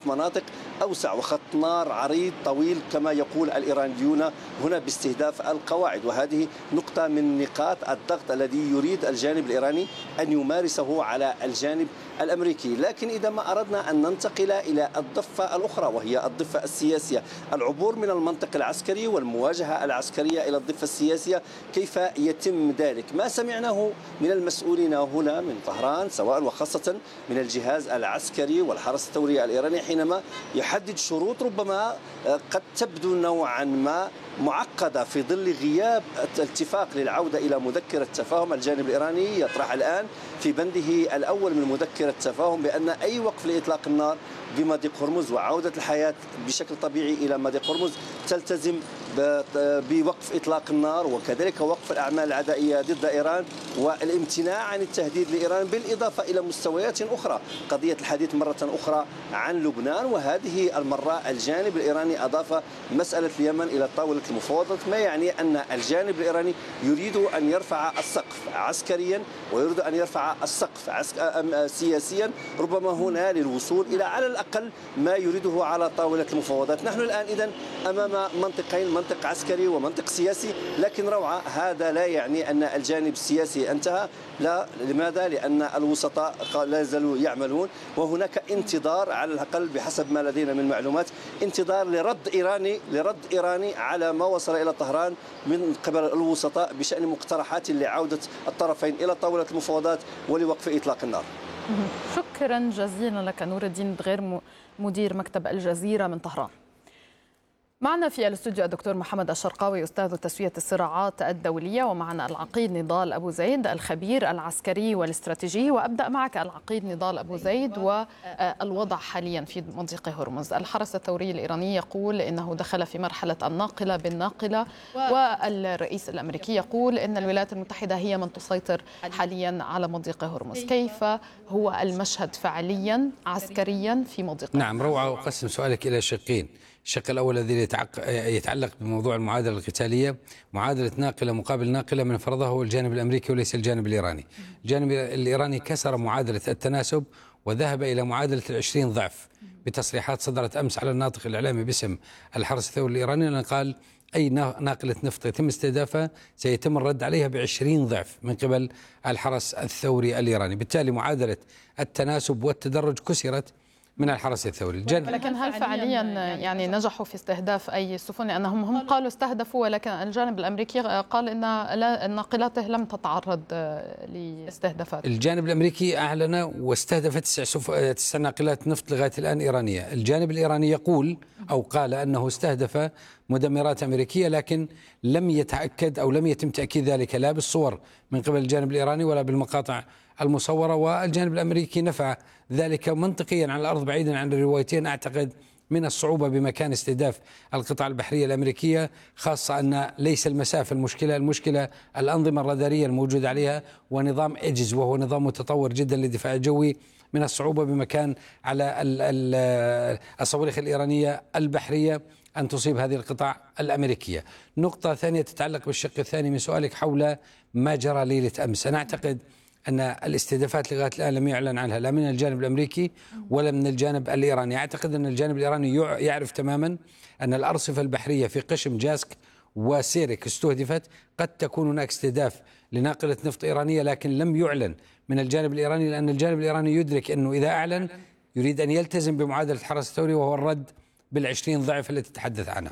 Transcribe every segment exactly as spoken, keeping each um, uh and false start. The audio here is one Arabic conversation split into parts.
مناطق أوسع وخط نار عريض طويل كما يقول الإيرانيون هنا باستهداف القواعد، وهذه نقطة من نقاط الضغط الذي يريد الجانب الإيراني أن يمارسه على الجانب الأمريكي. لكن إذا ما أردنا أن ننتقل إلى الضفة الأخرى وهي الضفة السياسية، العبور من المنطق العسكري والمواجهة العسكرية إلى الضفة السياسية، كيف يتم ذلك؟ ما سمعناه من المسؤولين هنا من طهران سواء وخاصة من الجهاز العسكري والحرس الثوري الإيراني حينما يحدد شروط ربما قد تبدو نوعا ما معقدة في ظل غياب الاتفاق للعودة إلى مذكرة تفاهم. الجانب الإيراني يطرح الآن في بنده الأول من مذكرة التفاهم بأن أي وقف لإطلاق النار بمضيق هرمز وعودة الحياة بشكل طبيعي إلى مضيق هرمز تلتزم بوقف إطلاق النار وكذلك وقف الأعمال العدائية ضد إيران والامتناع عن التهديد لإيران، بالإضافة إلى مستويات أخرى، قضية الحديث مرة أخرى عن لبنان، وهذه المرة الجانب الإيراني أضاف مسألة اليمن إلى طاولة المفاوضات، ما يعني أن الجانب الإيراني يريد أن يرفع السقف عسكريا ويريد أن يرفع السقف سياسيا، ربما هنا للوصول إلى على الأقل ما يريده على طاولة المفاوضات. نحن الآن إذن أمام منطقين، منطق عسكري ومنطق سياسي، لكن روعة هذا لا يعني أن الجانب السياسي انتهى، لا. لماذا؟ لأن الوسطاء لا زالوا يعملون وهناك انتظار على الأقل بحسب ما لدينا من معلومات، انتظار لرد إيراني لرد إيراني على ما وصل إلى طهران من قبل الوسطاء بشأن مقترحات لعودة الطرفين إلى طاولة المفاوضات ولوقف إطلاق النار. شكرا جزيلا لك نور الدين دغير مدير مكتب الجزيرة من طهران. معنا في الاستوديو الدكتور محمد الشرقاوي أستاذ تسوية الصراعات الدولية، ومعنا العقيد نضال أبو زيد الخبير العسكري والاستراتيجي. وأبدأ معك العقيد نضال أبو زيد والوضع حاليا في مضيق هرمز. الحرس الثوري الإيراني يقول إنه دخل في مرحلة الناقلة بالناقلة، والرئيس الأمريكي يقول إن الولايات المتحدة هي من تسيطر حاليا على مضيق هرمز. كيف هو المشهد فعليا عسكريا في مضيق هرمز؟ نعم روعة، أقسم سؤالك إلى شقين. الشق الأول الذي يتعلق بموضوع المعادلة القتالية، معادلة ناقلة مقابل ناقلة من فرضها هو الجانب الأمريكي وليس الجانب الإيراني. الجانب الإيراني كسر معادلة التناسب وذهب إلى معادلة العشرين ضعف بتصريحات صدرت أمس على الناطق الإعلامي باسم الحرس الثوري الإيراني، لأنه قال أي ناقلة نفط يتم استهدافها سيتم الرد عليها بعشرين ضعف من قبل الحرس الثوري الإيراني. بالتالي معادلة التناسب والتدرج كسرت من الحرس الثوري. لكن هل فعليا يعني نجحوا في استهداف أي سفن؟ لأنهم هم قالوا استهدفوا، ولكن الجانب الأمريكي قال إن ناقلاته لم تتعرض لاستهدافات. الجانب الأمريكي أعلن واستهدف تسع, سف... تسع ناقلات نفط لغاية الآن إيرانية. الجانب الإيراني يقول أو قال أنه استهدف مدمرات أمريكية، لكن لم يتأكد أو لم يتم تأكيد ذلك لا بالصور من قبل الجانب الإيراني ولا بالمقاطع المصورة، والجانب الأمريكي نفى ذلك منطقيا على الأرض بعيدا عن الروايتين. أعتقد من الصعوبة بمكان استهداف القطع البحرية الأمريكية، خاصة أن ليس المسافة المشكلة، المشكلة الأنظمة الرادارية الموجودة عليها ونظام إيجز وهو نظام متطور جدا للدفاع الجوي. من الصعوبة بمكان على الصواريخ الإيرانية البحرية أن تصيب هذه القطع الأمريكية. نقطة ثانية تتعلق بالشق الثاني من سؤالك حول ما جرى ليلة أمس. أنا أعتقد أن الاستهدافات لغاية الآن لم يعلن عنها لا من الجانب الأمريكي ولا من الجانب الإيراني. أعتقد أن الجانب الإيراني يعرف تماما أن الأرصفة البحرية في قشم جاسك وسيرك استهدفت. قد تكون هناك استهداف لناقلة نفط إيرانية، لكن لم يعلن من الجانب الإيراني، لأن الجانب الإيراني يدرك أنه إذا أعلن يريد أن يلتزم بمعادلة الحرس الثوري وهو الرد بالعشرين ضعف التي تتحدث عنها.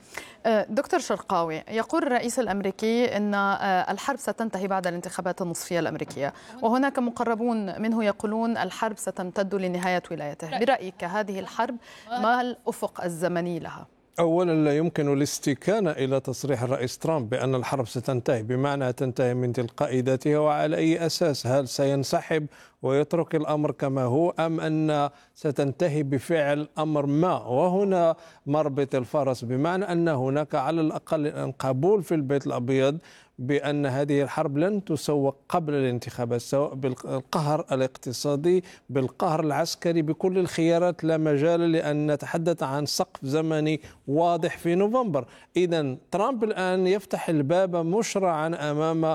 دكتور شرقاوي، يقول الرئيس الأمريكي أن الحرب ستنتهي بعد الانتخابات النصفية الأمريكية، وهناك مقربون منه يقولون الحرب ستمتد لنهاية ولايته. برأيك هذه الحرب ما الأفق الزمني لها؟ أولا لا يمكن الاستكانة إلى تصريح الرئيس ترامب بأن الحرب ستنتهي، بمعنى تنتهي من تلقاء ذاتها وعلى أي أساس؟ هل سينسحب ويترك الأمر كما هو، أم أن ستنتهي بفعل أمر ما؟ وهنا مربط الفرس، بمعنى أن هناك على الأقل قبول في البيت الأبيض بأن هذه الحرب لن تسوق قبل الانتخابات، سواء بالقهر الاقتصادي بالقهر العسكري بكل الخيارات، لا مجال لأن نتحدث عن سقف زمني واضح في نوفمبر. إذن ترامب الآن يفتح الباب مشرعا أمام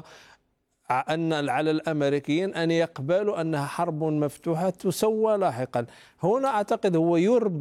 أن على الأمريكيين أن يقبلوا أنها حرب مفتوحة تسوى لاحقا. هنا أعتقد هو يربط